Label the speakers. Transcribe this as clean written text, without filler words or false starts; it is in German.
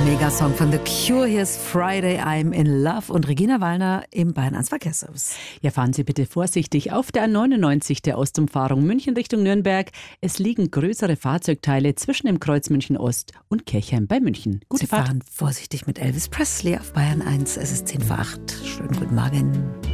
Speaker 1: Megasong von The Cure. Hier ist Friday, I'm in Love. Und Regina Wallner im Bayern 1 Verkehrsservice.
Speaker 2: Ja, fahren Sie bitte vorsichtig auf der A99 der Ostumfahrung München Richtung Nürnberg. Es liegen größere Fahrzeugteile zwischen dem Kreuz München Ost und Kirchheim bei München.
Speaker 1: Sie fahren vorsichtig mit Elvis Presley auf Bayern 1. Es ist 7:10. Schönen guten Morgen.